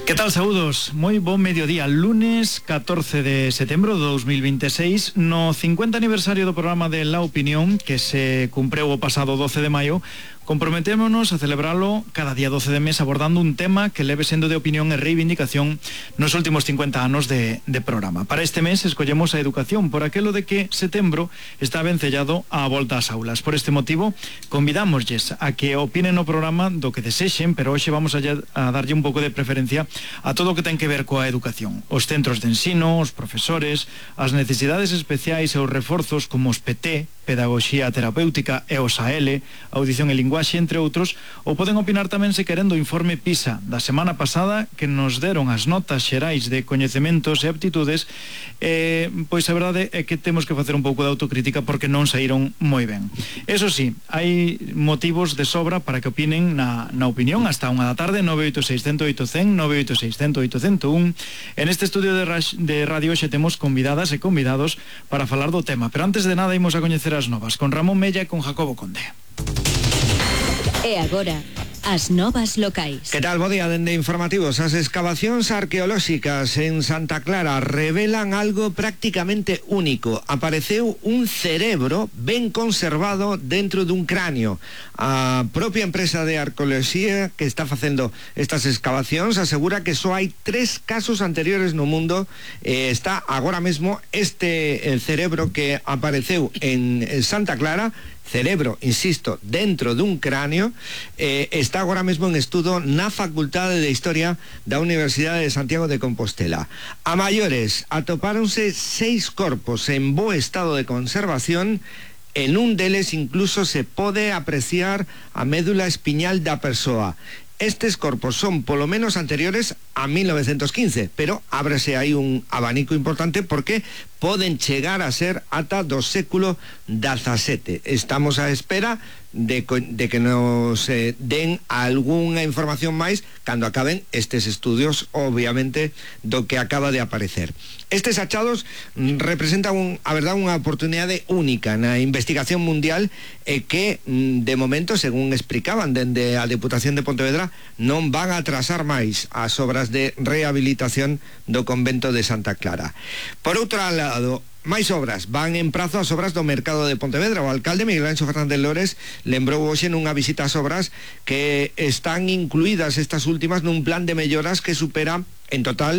Que tal, saúdos? Moi bon mediodía, lunes 14 de setembro de 2026, no 50 aniversario do programa de La Opinión, que se cumpreu o pasado 12 de maio. Comprometémonos a celebralo cada día 12 de mes abordando un tema que leve sendo de opinión e reivindicación nos últimos 50 anos de programa. Para este mes escollemos a educación por aquelo de que setembro está vencellado á volta ás aulas. Por este motivo, convidámoslles a que opinen no programa do que desexen, pero hoxe vamos a darlle un pouco de preferencia a todo o que ten que ver coa educación. Os centros de ensino, os profesores, as necesidades especiais e os reforzos como os PT, Pedagogía Terapéutica e os AL, Audición e Linguaxe, entre outros, ou poden opinar tamén se queren do informe PISA da semana pasada que nos deron as notas xerais de coñecementos e aptitudes. Pois a verdade é que temos que facer un pouco de autocrítica porque non saíron moi ben. Eso sí, hai motivos de sobra para que opinen na opinión hasta 1 da tarde, 986-108-100, 986-108-101. En este estudio de radio xe temos convidadas e convidados para falar do tema, pero antes de nada imos a coñecer as novas con Ramón Mella e con Jacobo Conde. E agora, as novas locais. Que tal, bo día, dende informativos. As escavacións arqueolóxicas en Santa Clara revelan algo prácticamente único. Apareceu un cerebro ben conservado dentro dun cráneo. A propia empresa de arqueoloxía que está facendo estas excavacións asegura que só hai 3 casos anteriores no mundo. Está agora mesmo este cerebro que apareceu en Santa Clara, cerebro, insisto, dentro dun cráneo, está agora mesmo en estudo na Facultade de Historia da Universidade de Santiago de Compostela. A maiores, atopáronse 6 corpos en bo estado de conservación. En un deles incluso se pode apreciar a médula espiñal da persoa. Estes corpos son polo menos anteriores a 1915, pero ábrese aí un abanico importante porque poden chegar a ser ata do século XVII. Estamos á espera de que nos den algunha información máis cando acaben estes estudios, obviamente, do que acaba de aparecer. Estes achados representan a verdade unha oportunidade única na investigación mundial que de momento, según explicaban dende a Deputación de Pontevedra, non van a atrasar máis as obras de rehabilitación do convento de Santa Clara. Por outro lado, máis obras, van en prazo as obras do mercado de Pontevedra. O alcalde Miguel Anxo Fernández Lores lembrou hoxe nunha visita ás obras que están incluídas estas últimas nun plan de melloras que supera en total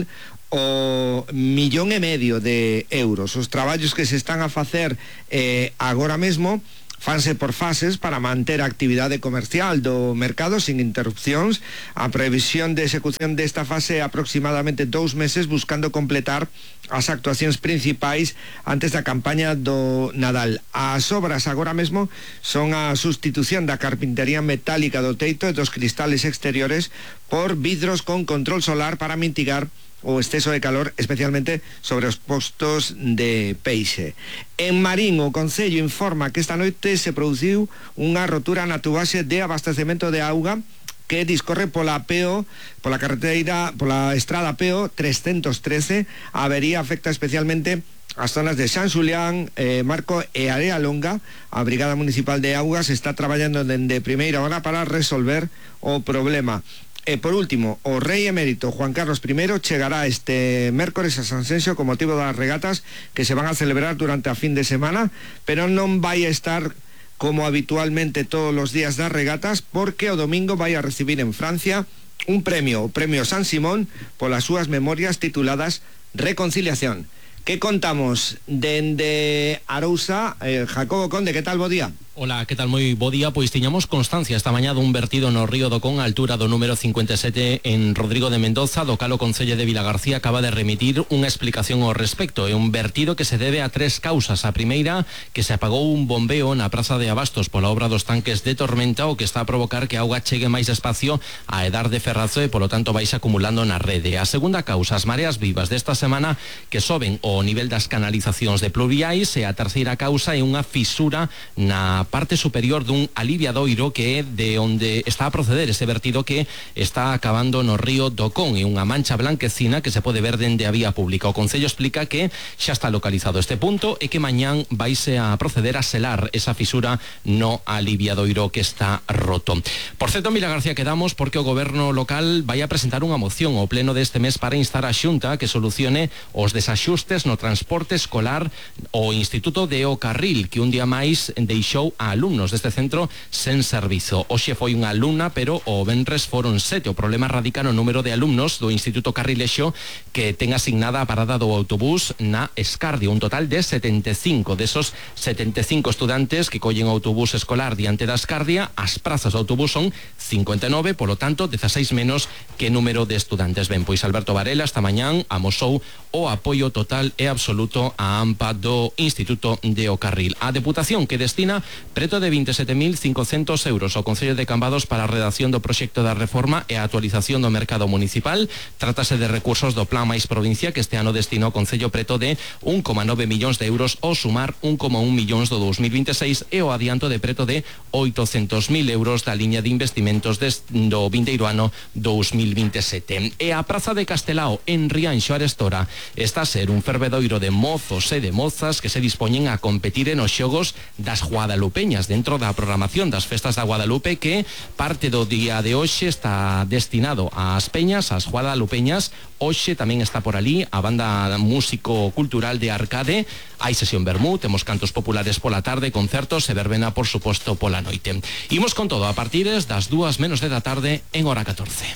o 1,5 millón de euros. Os traballos que se están a facer agora mesmo fanse por fases para manter a actividade comercial do mercado sin interrupcións. A previsión de execución desta fase é aproximadamente 2 meses, buscando completar as actuacións principais antes da campaña do Nadal. As obras agora mesmo son a sustitución da carpintería metálica do teito e dos cristales exteriores por vidros con control solar para mitigar o exceso de calor, especialmente sobre os postos de peixe. En Marín, o Concello informa que esta noite se produciu unha rotura na tubaxe de abastecemento de auga que discorre pola carreteira, pola estrada PO 313. A avería afecta especialmente as zonas de San Xulián, Marco e Area Longa. A Brigada Municipal de Augas está traballando dende primeira hora para resolver o problema. E por último, o rei emérito Juan Carlos I chegará este mércores a Sanxenxo con motivo das regatas que se van a celebrar durante a fin de semana, pero non vai a estar como habitualmente todos os días das regatas, porque o domingo vai a recibir en Francia un premio, o Premio San Simón, polas súas memorias tituladas Reconciliación. Que contamos dende Arousa? Jacobo Conde, que tal, bo día? Hola, que tal, moi bo día. Pois tiñamos constancia esta mañá dun vertido no río do Con, a altura do número 57 en Rodrigo de Mendoza, do cal o Concello de Vilagarcía acaba de remitir unha explicación ao respecto. É un vertido que se debe a 3 causas. A primeira, que se apagou un bombeo na praza de Abastos pola obra dos tanques de tormenta, o que está a provocar que a auga chegue máis despacio a Edar de Ferrazo e polo tanto vais acumulando na rede. A segunda causa, as mareas vivas desta semana que soben o nivel das canalizacións de pluviais, e a terceira causa é unha fisura na parte superior dun aliviadoiro que é de onde está a proceder ese vertido que está acabando no río do Con, e unha mancha blanquecina que se pode ver dende a vía pública. O Concello explica que xa está localizado este punto e que mañán vaise a proceder a selar esa fisura no aliviadoiro que está roto. Por certo, en Vilagarcía quedamos porque o goberno local vai a presentar unha moción ao pleno deste mes para instar a Xunta que solucione os desaxustes no transporte escolar o Instituto de O Carril, que un día máis deixou a alumnos deste centro sen servizo. Hoxe foi unha alumna, pero o venres foron 7. O problema radica no número de alumnos do Instituto Carrilexo que ten asignada a parada do autobús na Escardio, un total de 75. Desos 75 estudantes que collen o autobús escolar diante da Escardia, as prazas do autobús son 59, polo tanto 16 menos que número de estudantes. Ben, pois Alberto Varela esta mañán amosou o apoio total e absoluto a AMPA do Instituto de O Carril. A Deputación que destina preto de 27.500 euros ao Concello de Cambados para a redacción do proxecto da reforma e a actualización do mercado municipal. Trátase de recursos do Plan Mais Provincia que este ano destinou ao Concello preto de 1,9 millóns de euros ao sumar 1,1 millóns do 2026 e o adianto de preto de 800.000 euros da liña de investimentos do vindeiro ano 2027. E a Praza de Castelao en Rianxo Arestora está a ser un fervedoiro de mozos e de mozas que se dispoñen a competir en os xogos das Guadalupeñas dentro da programación das festas da Guadalupe, que parte do día de hoxe está destinado ás peñas, ás Guadalupeñas. Hoxe tamén está por ali a banda músico-cultural de Arcade. Hai sesión vermú, temos cantos populares pola tarde, concertos e verbena, por suposto, pola noite. Imos con todo a partir das 2:10 da tarde en hora 14.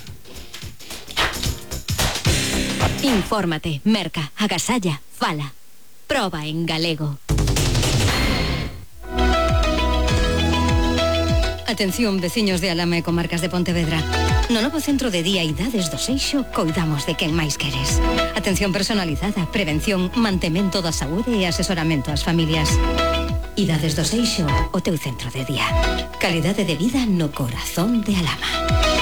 Infórmate, merca, agasalla, fala. Proba en galego. Atención, veciños de Alama e comarcas de Pontevedra. No novo centro de día Idades do Seixo coidamos de quen máis queres. Atención personalizada, prevención, mantemento da saúde e asesoramento ás familias. Idades do Seixo, o teu centro de día. Calidade de vida no corazón de Alama.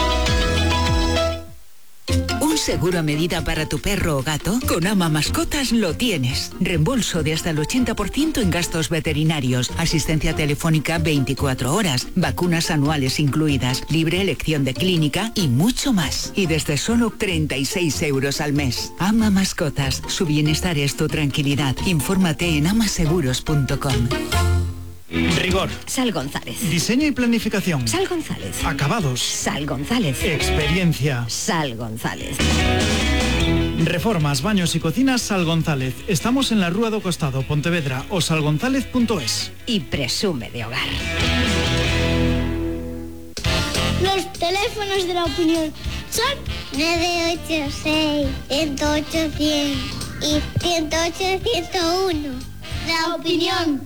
¿Un seguro a medida para tu perro o gato? Con Ama Mascotas lo tienes. Reembolso de hasta el 80% en gastos veterinarios, asistencia telefónica 24 horas, vacunas anuales incluidas, libre elección de clínica y mucho más. Y desde solo 36 euros al mes. Ama Mascotas. Su bienestar es tu tranquilidad. Infórmate en amaseguros.com. Rigor. Sal González. Diseño y planificación. Sal González. Acabados. Sal González. Experiencia. Sal González. Reformas, baños y cocinas Sal González. Estamos en la Rúa do Costado, Pontevedra, o salgonzalez.es. Y presume de hogar. Los teléfonos de la opinión son 986 108 100 y 108 101. La opinión.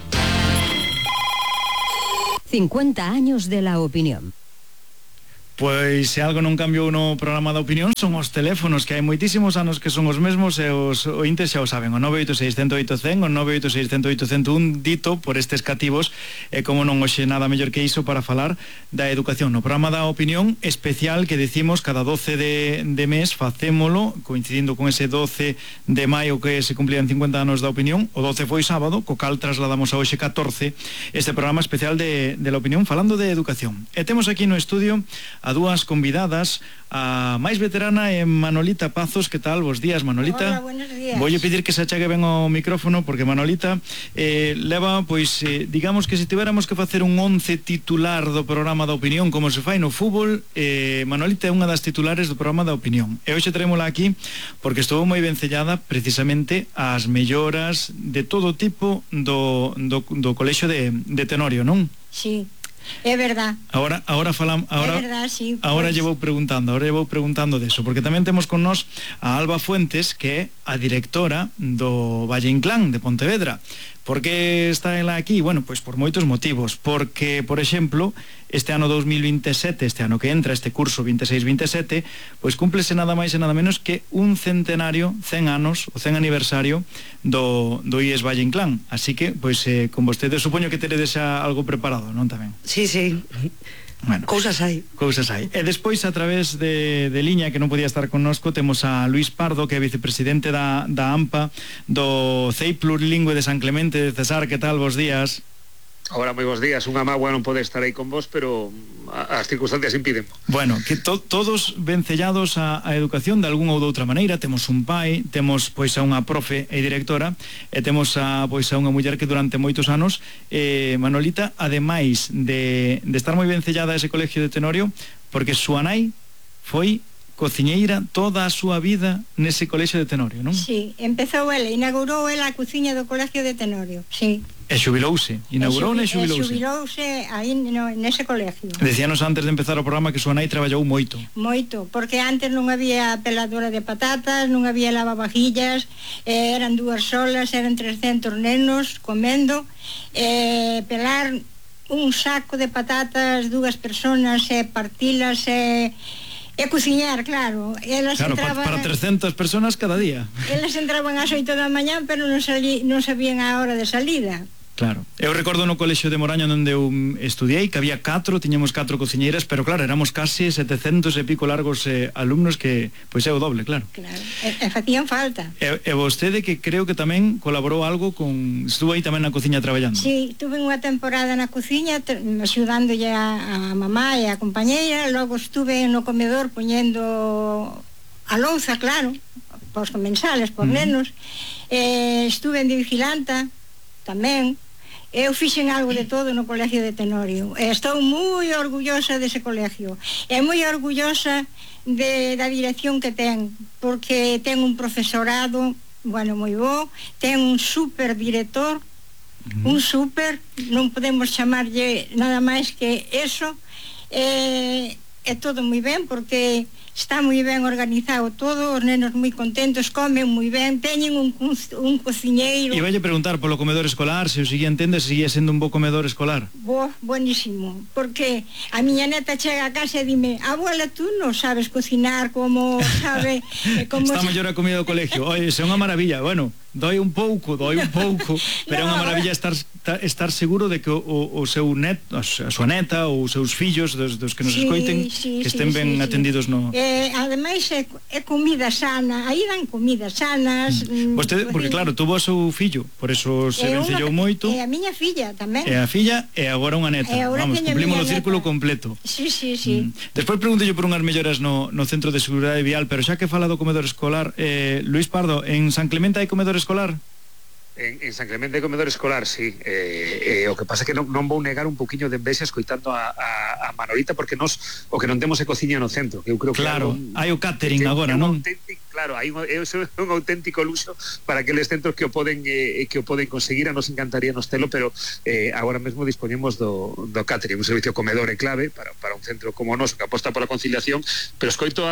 50 años de la opinión. Pois se algo non cambiou no programa da opinión son os teléfonos, que hai moitísimos anos que son os mesmos e os ointes xa o saben, o 986-108-100, o 986-108-101, dito por estes cativos, e como non hoxe nada mellor que iso para falar da educación. No programa da opinión especial que decimos cada 12 de mes, facémolo coincidindo con ese 12 de maio que se cumplían 50 anos da opinión. O 12 foi sábado, co cal trasladamos a hoxe 14 este programa especial de la opinión falando de educación. E temos aquí no estudio a dúas convidadas, a máis veterana é Manolita Pazos. Que tal? Bos días, Manolita. Hola, buenos días. Voulle pedir que se achegue ben ao micrófono, porque Manolita leva, pois, digamos que se tivéramos que facer un 11 titular do programa da opinión, como se fai no fútbol, Manolita é unha das titulares do programa da opinión. E hoxe traémola aquí porque estou moi vencellada precisamente ás melloras de todo tipo do colexio de Tenorio, non? Sí. É verdad. Ahora falamos, é verdad, sí. Ahora llevo preguntando de eso, porque tamén temos con nós a Alba Fuentes, que é a directora do Valle Inclán de Pontevedra. Por que está ela aquí? Bueno, pois por moitos motivos. Porque, por exemplo, este ano 2027, este ano que entra, este curso 26-27, pois cúmplese nada máis e nada menos que un centenario, 100 anos, o 100 aniversario do IES Valle Inclán. Así que, pois, con vostedes supoño que teredes xa algo preparado, non tamén? Sí, sí. Bueno, cousas hai. E despois, a través de liña, que non podía estar connosco, temos a Luís Pardo, que é vicepresidente da AMPA do CEI Plurilingüe de San Clemente de Cesar. Que tal? Bos días. Ahora, moi bons días. Unha mágoa non pode estar aí con vos, pero as circunstancias impiden. Bueno, que todos vencellados a educación de algunha ou de outra maneira. Temos un pai, temos pois a unha profe e directora, e temos a unha muller que durante moitos anos, Manolita, ademais de estar moi vencellada a ese colegio de Tenorio, porque súa nai foi cociñeira toda a súa vida nese colexio de Tenorio, non? Sí, empezou ela, inaugurou ela a cociña do colegio de Tenorio, sí. E xubilouse, inaugurou e xubilouse. Xubilouse aí nese colegio. Decíanos antes de empezar o programa que súa nai traballou moito. Moito, porque antes non había peladora de patatas, non había lavavajillas, eran 2 solas, eran 300 nenos comendo, pelar un saco de patatas, 2 personas, partilas, e cociñar, claro. Elas claro, entraban, para 300 personas cada día. Elas entraban ás 8 da mañá, pero non sabían a hora de salida. Claro. Eu recordo no colexio de Moraña onde eu estudiei que había 4, tiñamos 4 cociñeiras, pero claro, éramos casi 700 e pico largos alumnos, que pois é o doble, claro. Claro, e facían falta. E vostede, que creo que tamén colaborou algo con... Estuvo aí tamén na cociña traballando. Sí, tuve unha temporada na cociña axudándolle a mamá e a compañeira, logo estuve no comedor poñendo a louza, claro, pos comensales, por nenos, estuve de vigilanta tamén. Eu fixen algo de todo no colegio de Tenorio e estou moi orgullosa dese colegio e moi orgullosa da dirección que ten, porque ten un profesorado, bueno, moi bo, ten un super director, un super, non podemos chamarlle nada máis que eso, é todo moi ben, porque está moi ben organizado todo, os nenos moi contentos, comen moi ben, teñen un cociñeiro. E valle preguntar polo comedor escolar, se o seguinte entende, se sigue sendo un bo comedor escolar. Buenísimo, porque a miña neta chega a casa e dime: abuela, tú non sabes cocinar como sabe... Está mellor a comida do colegio. Oye, é unha maravilla, bueno, doi un pouco, pero é unha maravilla estar seguro de que o seu neto, a súa neta ou os seus fillos, dos que nos escoiten, que estén ben atendidos no... Ademais é comida sana, aí dan comidas sanas. Vostede, porque claro, tuvo o seu fillo, por eso se vencellou moito. E a miña filla tamén. E a filla e agora unha neta. Vamos, cumplimos o círculo completo. Sí. Despois pregunto por unhas melloras no Centro de Seguridade Vial, pero xa que fala do comedor escolar, Luis Pardo, en San Clemente hai comedor escolar? En San Clemente de comedor escolar, sí. O que pasa é que non vou negar un poquinho de envexa escoitando a Manolita, porque nos o que non temos é cociña no centro, que eu creo que claro, hai o catering agora, non? Claro, hai un auténtico luxo para aqueles centros que o poden conseguir. A nos encantaría nos telo, pero agora mesmo dispoñemos do catering, un servicio comedor é clave para un centro como o noso, que aposta pola conciliación. Pero escoito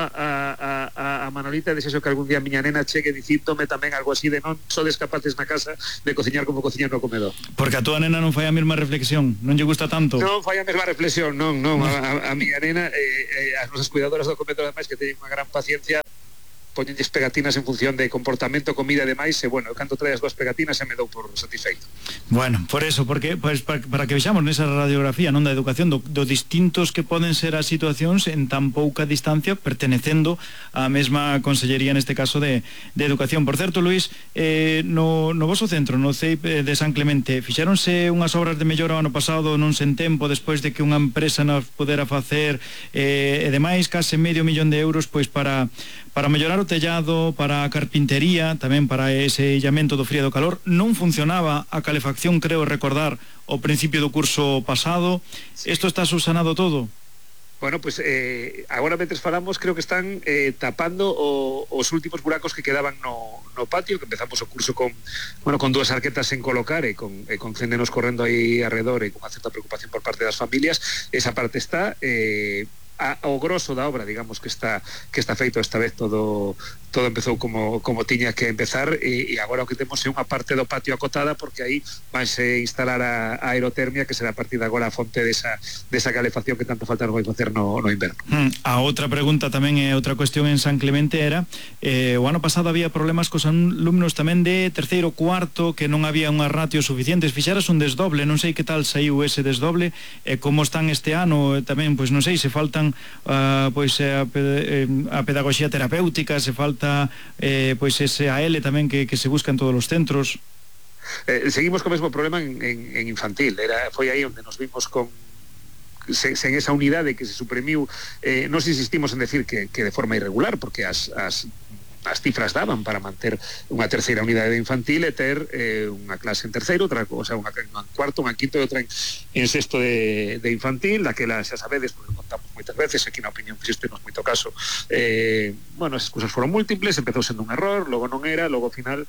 a Manolita, desexo que algún día a miña nena chegue dicíndome tamén algo así de: non sodes capaces na casa de cociñar como cociñar no comedor. Porque a túa nena non fai a mesma reflexión, non lle gusta tanto? Non fai a mesma reflexión, non. A miña nena, as nosas cuidadoras do comedor, ademais, que teñen unha gran paciencia, poñenlles pegatinas en función de comportamento, comida e demais, e bueno, cando trae as 2 pegatinas se me dou por satisfeito. Bueno, por eso, porque pues, para que vexamos nesa radiografía non da educación do distintos que poden ser as situacións en tan pouca distancia, pertenecendo á mesma consellería, neste caso de educación. Por certo, Luis, no voso centro, no CEIP de San Clemente, fixéronse unhas obras de mellora ano pasado non sen tempo, despois de que unha empresa nos pudera facer e demais, case €500,000 pois para mellorar o tellado, para a carpintería, tamén para ese illamento do frío e do calor. Non funcionaba a calefacción, creo recordar, ao principio do curso pasado. Isto está subsanado todo? Bueno, pues agora mentres falamos, creo que están tapando os últimos buracos que quedaban no patio, que empezamos o curso con 2 arquetas en colocar e con cendenos correndo aí alrededor e con unha certa preocupación por parte das familias. Esa parte está... o grosso da obra, digamos, que está feito esta vez. Todo empezou como tiña que empezar, e agora o que temos é unha parte do patio acotada, porque aí vaise instalar a aerotermia, que será a partir de agora a fonte desa calefacción que tanto falta nos vai facer no inverno. A outra pregunta tamén é outra cuestión en San Clemente era, o ano pasado había problemas cos alumnos tamén de terceiro, cuarto, que non había unhas ratios suficientes. Fixeras un desdoble, non sei que tal saiu ese desdoble, e como están este ano tamén, pois non sei, se faltan a pedagogía terapéutica, se falta pois ese AL tamén que se busca en todos os centros. Seguimos co mesmo problema en infantil. Foi aí onde nos vimos sen esa unidade que se suprimiu. Nos insistimos en decir que de forma irregular, porque as cifras daban para manter unha terceira unidade de infantil e ter unha clase en terceiro, outra cosa, unha en cuarto, unha en quinto e outra en sexto de infantil. Daquela xa sabedes, porque contamos moitas veces, aquí na opinión fixéstenos moito caso, as excusas foron múltiples, empezou sendo un error, logo non era, logo ao final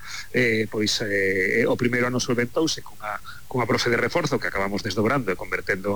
o primeiro ano solventouse cunha profe de reforzo que acabamos desdobrando e convertendo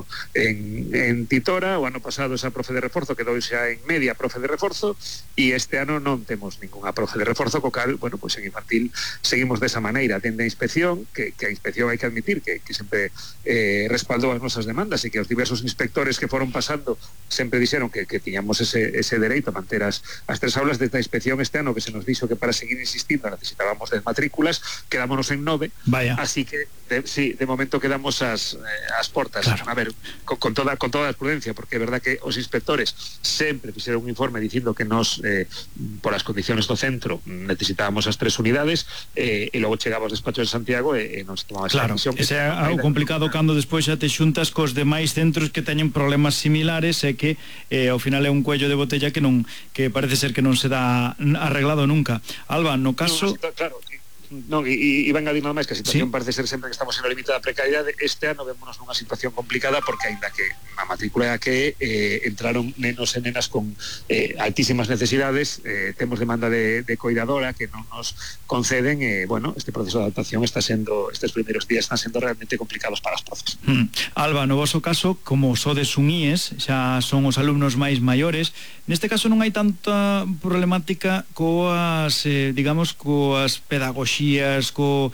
en titora. O ano pasado esa profe de reforzo quedou xa en media profe de reforzo, e este ano non temos ninguna profe de reforzo, co cal, en infantil seguimos desa maneira. Tende a inspección, que a inspección hai que admitir que sempre respaldou as nosas demandas, e que os diversos inspectores que foron pasando sempre dixeron que tiñamos ese dereito a manter as 3 aulas. Desde a inspección este ano, que se nos dixo que para seguir insistindo necesitábamos 10 matrículas, quedámonos en 9. Vaya. Así que de momento quedamos as portas. Claro. A ver, con toda a prudencia, porque é verdad que os inspectores sempre fixeron un informe dicindo que nos por as condiciones do centro necesitábamos as 3 unidades, e logo chegaba aos despachos de Santiago e non se tomaba esa decisión. Ese é algo complicado cando despois xa te xuntas cos demais centros que teñen problemas similares, e que ao final é un cuello de botella que parece ser que non se dá arreglado nunca. Alba, no caso... Claro, non, e van a dir nada máis que a situación, ¿sí? Parece ser sempre que estamos en o límite da precariedade. Este ano vémonos nunha situación complicada, porque aínda que a matrícula é que entraron nenos e nenas con altísimas necesidades, temos demanda de coidadora que non nos conceden, este proceso de adaptación estes primeiros días están sendo realmente complicados para as profes. Alba, no voso caso, como sodes un IES, xa son os alumnos máis maiores, neste caso non hai tanta problemática coas pedagogías, co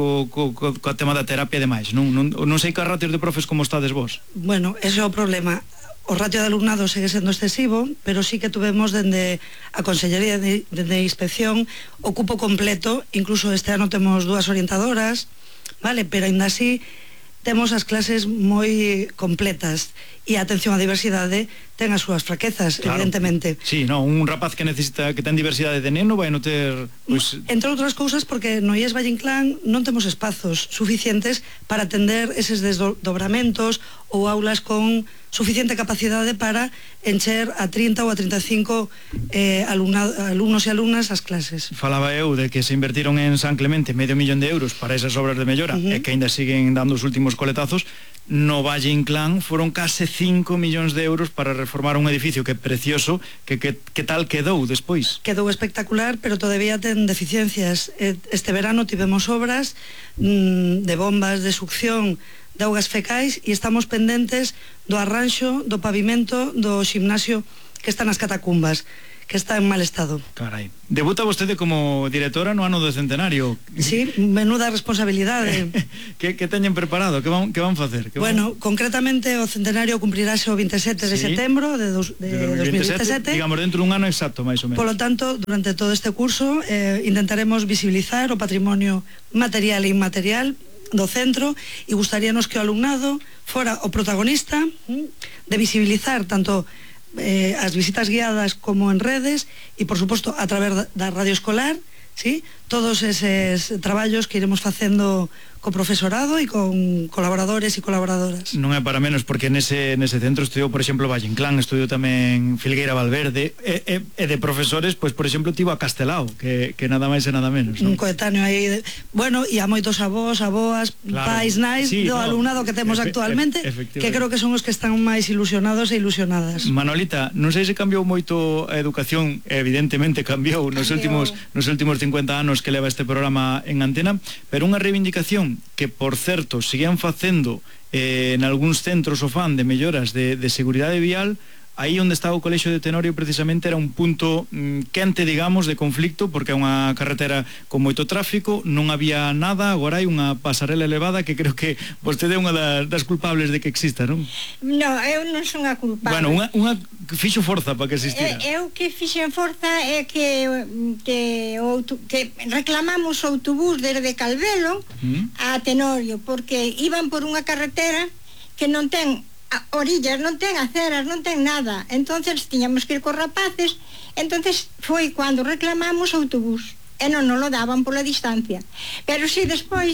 tema da terapia e demais. Non sei que ratios de profes como estades vos. Bueno, ese é o problema. O ratio de alumnado segue sendo excesivo, pero sí que tuvemos dende a Consellería de Inspección o cupo completo. Incluso este ano temos 2 orientadoras, vale, pero ainda así temos as clases moi completas, e a atención á diversidade ten as súas fraquezas, claro, evidentemente. Sí, un rapaz que ten diversidade de neno vai non ter... Entre outras cousas, porque no IES Valle Inclán non temos espazos suficientes para atender eses desdobramentos ou aulas con suficiente capacidade para encher a 30 ou a 35 alumnos e alumnas as clases. Falaba eu de que se invertiron en San Clemente €500,000 para esas obras de mellora, e que ainda siguen dando os últimos coletazos. No Valle Inclán foron case 5 millóns de euros para reformar un edificio que é precioso, que tal quedou despois? Quedou espectacular, pero todavía ten deficiencias. Este verano tivemos obras de bombas de succión de augas fecais, e estamos pendentes do arranxo do pavimento do ximnasio que está nas catacumbas, que está en mal estado. Carai. Debuta vostede como directora no ano do centenario. Sí, menuda responsabilidade. Que teñen preparado? Que van facer? Concretamente o centenario cumprirase o 27 de setembro de 2027. Digamos, dentro dun ano exacto, máis ou menos. Polo tanto, durante todo este curso intentaremos visibilizar o patrimonio material e inmaterial do centro, e gustaríanos que o alumnado fora o protagonista de visibilizar tanto as visitas guiadas como en redes, e por suposto a través da radio escolar, ¿sí? Todos eses traballos que iremos facendo co profesorado e con colaboradores e colaboradoras. Non é para menos, porque nese centro estudiou, por exemplo, Valle Inclán, estudiou tamén Filgueira Valverde, e de profesores, pois, por exemplo, tivo a Castelao, que nada máis e nada menos, non? Un coetáneo aí, e a moitos avós, aboas, claro, pais, nais, sí, do alumnado que temos actualmente, que creo que son os que están máis ilusionados e ilusionadas. Manolita, non sei se cambiou moito a educación, evidentemente cambiou nos últimos 50 anos que leva este programa en antena, pero unha reivindicación que, por certo, siguen facendo en algúns centros o fan de melloras de seguridade vial. Aí onde estaba o colexio de Tenorio precisamente era un punto quente, digamos, de conflicto, porque é unha carretera con moito tráfico, non había nada. Agora hai unha pasarela elevada que creo que vostede é unha das culpables de que exista, non? Non, eu non son a culpable. Bueno, unha fixo forza para que existira. Eu que fixen forza é que reclamamos o autobús desde Calvelo a Tenorio, porque iban por unha carretera que non ten orillas, non ten aceras, non ten nada. Entonces tiñamos que ir cos rapaces. Entonces foi cando reclamamos o autobús, e non nos lo daban pola distancia. Pero si despois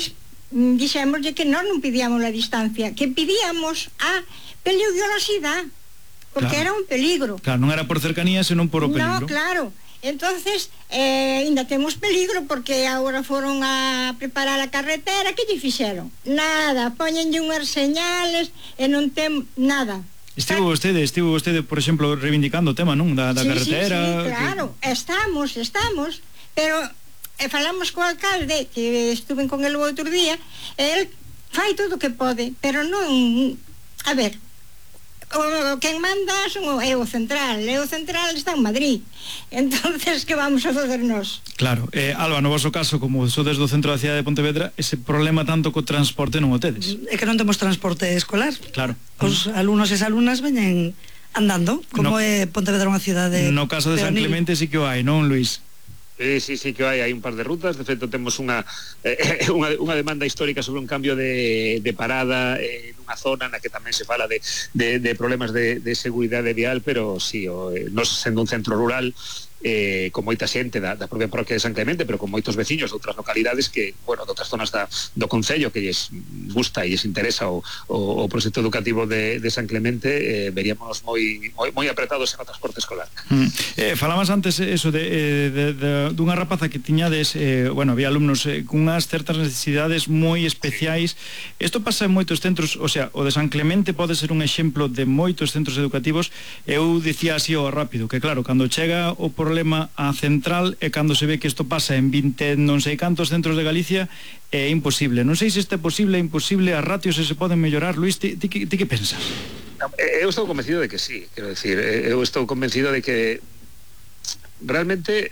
dixémoslle que nós non pedíamos a distancia, que pedíamos a peligrosidade, porque claro, era un peligro. Claro, non era por cercanía, senón por o peligro. No, claro. Entonces, ainda temos peligro porque agora foron a preparar a carretera. Que lle fixeron? Nada, poñenlle unhas señales e non ten nada. Estivo vostede, por exemplo, reivindicando o tema, non? Da carretera. Sí, claro, que... estamos, pero falamos co alcalde, que estuve con el o outro día, e el fai todo o que pode, pero non... A ver, quen manda é o central está en Madrid, entonces que vamos a fazer nós? Claro, Alba, no vosso caso, como sodes do centro da cidade de Pontevedra, ese problema tanto co transporte non o tedes. É que non temos transporte escolar. Claro. Os alumnos e as alumnas veñen andando, como é Pontevedra unha cidade. No caso de San Clemente sí que o hai, non, Luís? Sí que hai un par de rutas. De feito temos unha demanda histórica sobre un cambio de parada nunha zona na que tamén se fala de problemas de seguridade vial, pero sí, nos sendo un centro rural con moita xente da propia parroquia de San Clemente, pero con moitos veciños de outras localidades que, bueno, de outras zonas do concello que lles gusta e lles interesa o proxecto educativo de San Clemente, veríamos moi apretados en o transporte escolar. Falabas antes eso dunha rapaza que tiñades, bueno, había alumnos cunhas certas necesidades moi especiais. Isto pasa en moitos centros, o sea, o de San Clemente pode ser un exemplo de moitos centros educativos. Eu dicía así o rápido, que claro, cando chega o problema a central e cando se ve que isto pasa en 20 non sei cantos centros de Galicia, é imposible. Non sei se isto é posible, imposible, as ratios se poden mellorar. Luís, ti que pensas? Eu estou convencido de que sí, quero decir, eu estou convencido de que realmente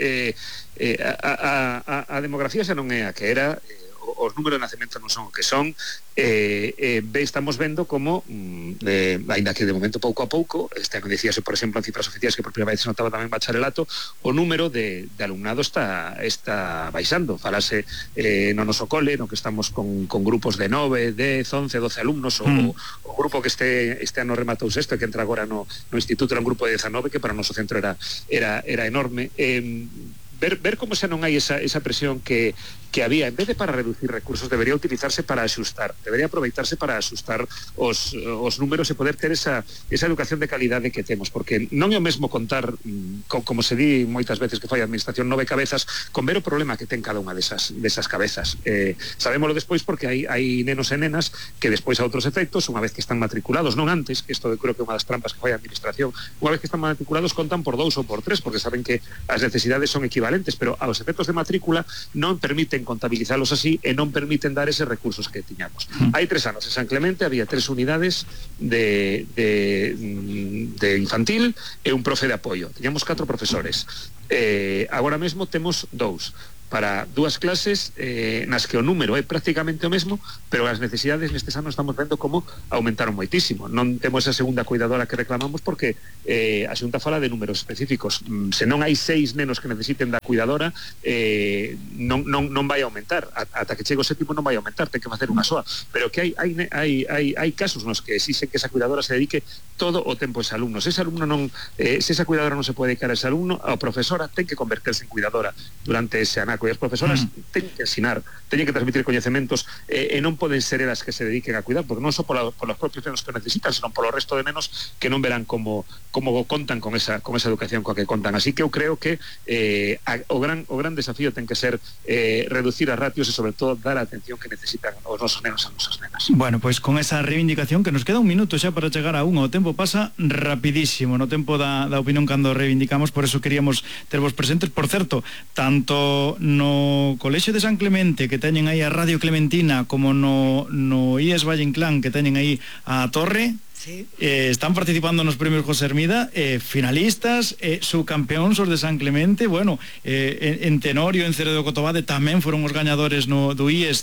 a demografía xa non é a que era, os números de nacemento non son o que son, estamos vendo como aínda que de momento pouco a pouco, este ano dicíase por exemplo en cifras oficiais que por primeira vez se notaba tamén bacharelato, o número de alumnado está baixando. Falase no noso cole, no que estamos con grupos de 9, 10, 11, 12 alumnos, o grupo que este ano rematou sexto e que entra agora no instituto, era un grupo de 19 que para o noso centro era enorme. Ver como xa non hai esa presión que había, en vez de para reducir recursos, debería utilizarse para axustar, debería aproveitarse para axustar os números e poder ter esa educación de calidade que temos, porque non é o mesmo contar, como se di moitas veces que fai a administración, 9 cabezas, con ver o problema que ten cada unha desas cabezas. Sabémolo despois porque hai nenos e nenas que despois a outros efectos, unha vez que están matriculados, non antes, que isto creo que é unha das trampas que fai a administración, unha vez que están matriculados contan por 2 ou por 3, porque saben que as necesidades son equivalentes, pero aos efectos de matrícula non permiten contabilizalos así e non permiten dar eses recursos que tiñamos. Hai 3 anos en San Clemente había 3 unidades de infantil e un profe de apoio. Tiñamos 4 profesores. Agora mesmo temos 2 para 2 clases nas que o número é prácticamente o mesmo, pero as necesidades nestes anos estamos vendo como aumentaron moitísimo. Non temos a segunda cuidadora que reclamamos porque a Xunta fala de números específicos. Se non hai 6 nenos que necesiten da cuidadora, non vai aumentar. Ata que chegue o sétimo non vai aumentar, ten que facer unha soa. Pero que hai casos nos que exixen que esa cuidadora se dedique todo o tempo a ese alumno. Se esa cuidadora non se pode dedicar a ese alumno, a profesora ten que converterse en cuidadora durante ese ano. E as profesoras teñen que ensinar, teñen que transmitir coñecementos e non poden ser elas que se dediquen a cuidar, porque non só polos propios nenos que necesitan, senón polo resto de nenos que non verán como contan con esa educación coa que contan. Así que eu creo que o gran desafío ten que ser reducir as ratios e sobre todo dar a atención que necesitan os nosos nenos e as nosas nenas. Bueno, pois con esa reivindicación que nos queda un minuto xa para chegar a un, o tempo pasa rapidísimo no tempo da opinión cando reivindicamos, por eso queríamos tervos presentes. Por certo, tanto no Colexio de San Clemente, que teñen aí a Radio Clementina, como no IES Valle Inclán, que teñen aí a Torre, sí. Están participando nos premios José Hermida, finalistas, subcampeóns os de San Clemente. Bueno, en Tenorio, en Cerro de Cotobade tamén foron os gañadores do IES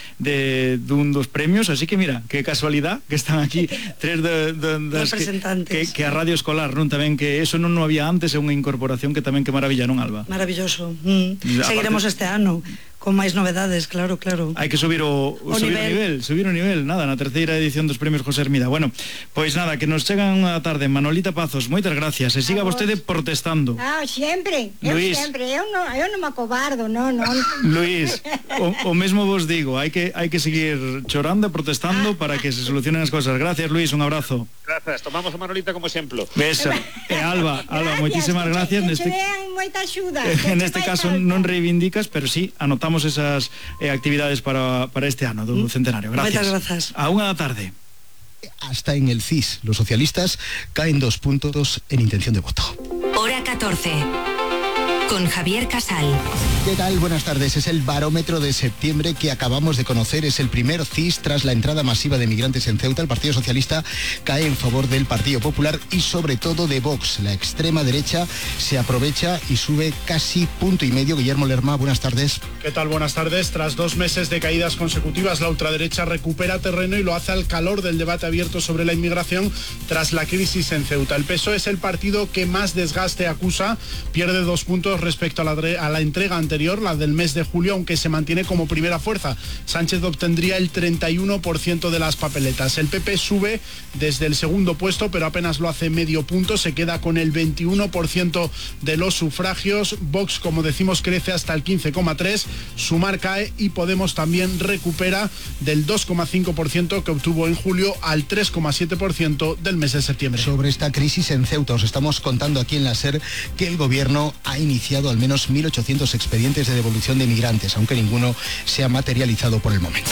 dun dos premios, así que mira, que casualidad que están aquí 3 das representantes que a Radio Escolar, non? Tamén que eso non había antes, é unha incorporación que tamén que maravilla, non, Alba? Maravilloso. Seguiremos este ano con máis novedades, claro. Hai que subir o nivel, nada, na terceira edición dos premios José Hermida. Bueno, pois nada, que nos chegan unha tarde. Manolita Pazos, moitas gracias. E siga vostede protestando. Sempre, Luís. eu non me acobardo, non. Luís, o mesmo vos digo, hai que seguir chorando e protestando para que se solucionen as cosas. Gracias, Luís, un abrazo. Gracias, tomamos a Manolita como exemplo. Besa. E Alba, moitísimas gracias. Que vean moita axuda. En este caso non reivindicas, pero sí anotamos esas actividades para este ano do centenario. Gracias. Moitas grazas. A 1:00 p.m. Hasta en el CIS, los socialistas caen 2 puntos en intención de voto. Hora 14. Con Javier Casal. ¿Qué tal? Buenas tardes. Es el barómetro de septiembre que acabamos de conocer. Es el primer CIS tras la entrada masiva de migrantes en Ceuta. El Partido Socialista cae en favor del Partido Popular y sobre todo de Vox. La extrema derecha se aprovecha y sube casi 1,5 puntos. Guillermo Lerma, buenas tardes. ¿Qué tal? Buenas tardes. Tras 2 meses de caídas consecutivas, la ultraderecha recupera terreno y lo hace al calor del debate abierto sobre la inmigración tras la crisis en Ceuta. El PSOE es el partido que más desgaste acusa, pierde 2 puntos respecto a la entrega anterior, la del mes de julio, aunque se mantiene como primera fuerza. Sánchez obtendría el 31% de las papeletas. El PP sube desde el segundo puesto, pero apenas lo hace medio punto, se queda con el 21% de los sufragios. Vox, como decimos, crece hasta el 15,3%, Sumar cae y Podemos también recupera del 2,5% que obtuvo en julio al 3,7% del mes de septiembre. Sobre esta crisis en Ceuta os estamos contando aquí en la SER que el gobierno ha iniciado al menos 1.800 expedientes de devolución de migrantes, aunque ninguno se ha materializado por el momento.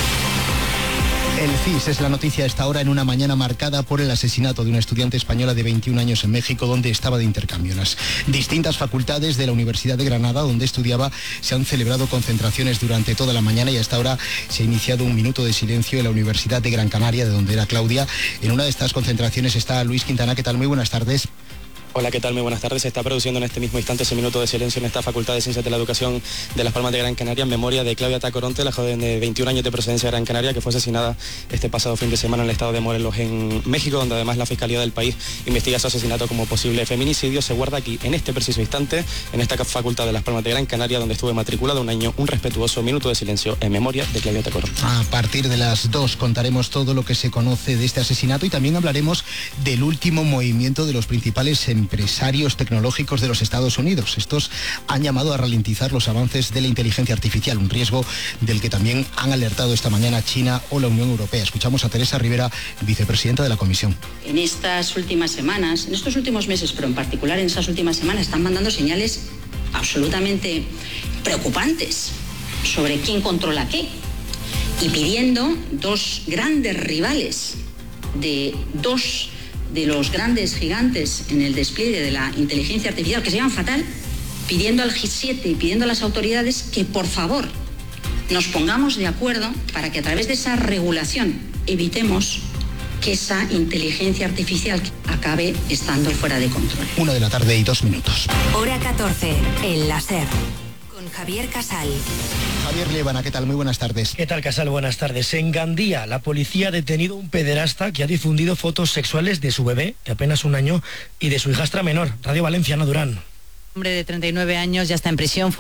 El CIS es la noticia a esta hora en una mañana marcada por el asesinato de una estudiante española de 21 años en México, donde estaba de intercambio. En las distintas facultades de la Universidad de Granada, donde estudiaba, se han celebrado concentraciones durante toda la mañana y a esta hora se ha iniciado un minuto de silencio en la Universidad de Gran Canaria, de donde era Claudia. En una de estas concentraciones está Luis Quintana. ¿Qué tal? Muy buenas tardes. Hola, ¿qué tal? Muy buenas tardes. Se está produciendo en este mismo instante ese minuto de silencio en esta Facultad de Ciencias de la Educación de Las Palmas de Gran Canaria en memoria de Claudia Tacoronte, la joven de 21 años de procedencia de Gran Canaria que fue asesinada este pasado fin de semana en el estado de Morelos, en México, donde además la Fiscalía del país investiga su asesinato como posible feminicidio. Se guarda aquí, en este preciso instante, en esta Facultad de Las Palmas de Gran Canaria, donde estuve matriculado un año, un respetuoso minuto de silencio en memoria de Claudia Tacoronte. A partir de las 2 contaremos todo lo que se conoce de este asesinato y también hablaremos del último movimiento de los principales empresarios tecnológicos de los Estados Unidos. Estos han llamado a ralentizar los avances de la inteligencia artificial, un riesgo del que también han alertado esta mañana China o la Unión Europea. Escuchamos a Teresa Rivera, vicepresidenta de la Comisión. En estas últimas semanas, en estos últimos meses, pero en particular en estas últimas semanas, están mandando señales absolutamente preocupantes sobre quién controla qué y pidiendo 2 grandes rivales de 2 de los grandes gigantes en el despliegue de la inteligencia artificial, que se llaman fatal, pidiendo al G7 y pidiendo a las autoridades que por favor nos pongamos de acuerdo para que a través de esa regulación evitemos que esa inteligencia artificial acabe estando fuera de control. 1:02 p.m. Hora 14, el láser. Con Javier Casal. Javier Lévana, ¿qué tal? Muy buenas tardes. ¿Qué tal, Casal? Buenas tardes. En Gandía, la policía ha detenido a un pederasta que ha difundido fotos sexuales de su bebé, de apenas 1 año, y de su hijastra menor. Radio Valencia, Ana Durán. Un hombre de 39 años ya está en prisión.